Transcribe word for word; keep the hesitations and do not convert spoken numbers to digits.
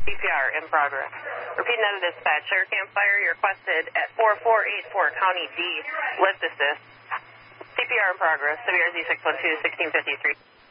C P R in progress. Repeating that to dispatch. Air campfire, you're requested at four four eight four County D. Lift assist. C P R in progress. W R Z six one two, sixteen fifty-three.